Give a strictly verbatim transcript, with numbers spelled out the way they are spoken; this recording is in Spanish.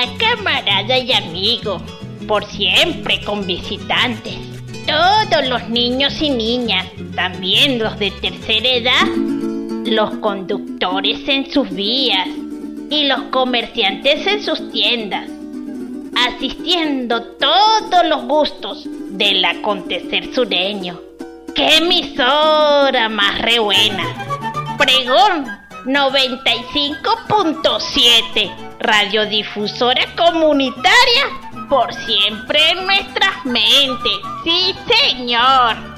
camarada y amigo, por siempre con visitantes. Todos los niños y niñas, también los de tercera edad, los conductores en sus vías y los comerciantes en sus tiendas, asistiendo todos los gustos del acontecer sureño. ¡Qué emisora más re buena! Pregón noventa y cinco punto siete, radiodifusora comunitaria, por siempre en nuestras mentes. ¡Sí, señor!